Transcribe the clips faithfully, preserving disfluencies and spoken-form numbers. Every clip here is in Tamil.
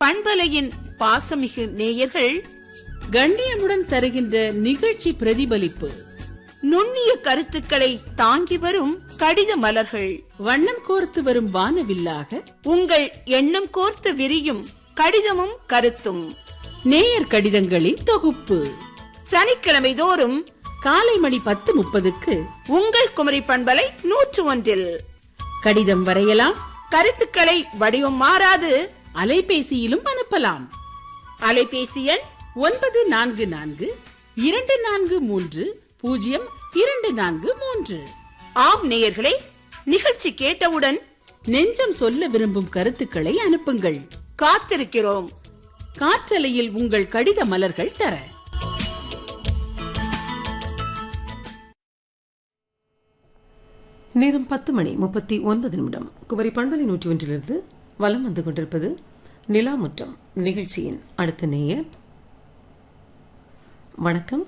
பண்பலையின் பாசமிகு நேயர்கள் கண்ணியமுடன் தருகின்ற நிகழ்ச்சி பிரதிபலிப்பு, நுண்ணிய கருத்துக்களை தாங்கி வரும் கடித மலர்கள், வண்ணம் கோர்த்து வரும் வானவில்லாக உங்கள் எண்ணம் கோர்த்து விரியும் கடிதமும் கருத்தும், நேயர் கடிதங்களின் தொகுப்பு. சனிக்கிழமை தோறும் காலை மணி பத்து முப்பதுக்கு உங்கள் குமரி பண்பலை நூற்று ஒன்றில் கடிதம் வரையலாம். கருத்துக்களை வடிவம் மாறாது அலைபேசியிலும் அனுப்பலாம். அலைபேசி எண் ஒன்பது நான்கு நான்கு இரண்டு நான்கு மூன்று பூஜ்ஜியம் இரண்டு நான்கு மூன்று. ஆம் நேயர்களே, நிகழ்ச்சி கேட்டவுடன் நெஞ்சம் சொல்ல விரும்பும் கருத்துக்களை அனுப்புங்கள். காத்திருக்கிறோம். காற்றலையில் உங்கள் கடித மலர்கள் தர. நேரம் பத்து மணி முப்பத்தி ஒன்பது நிமிடம். குமரி பண்பலை நூற்றி ஒன்றிலிருந்து வலம் வந்து கொண்டிருப்பது நிலாமுற்றம் நிகழ்ச்சியின் அடுத்த நேயர். வணக்கம்.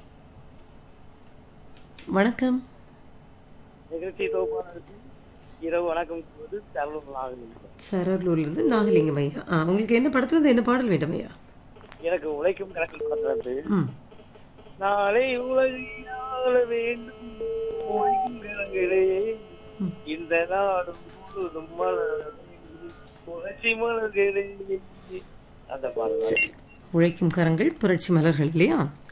வணக்கம். நிகழ்ச்சி இரவு வணக்கம். சரலூர்லேருந்து நாகலிங்கம் ஐயா. ஆ, உங்களுக்கு என்ன படத்துல இருந்து என்ன பாடல் வேண்டும் ஐயா? எனக்கு உழைக்கும் கணக்கில் படத்துல நாளை உலக வேண்டும் இந்த நாடும் புரட்சி மலர்களே, அந்த பாடல். உழைக்கும் கரங்கள் புரட்சி மலர்கள் இல்லையா?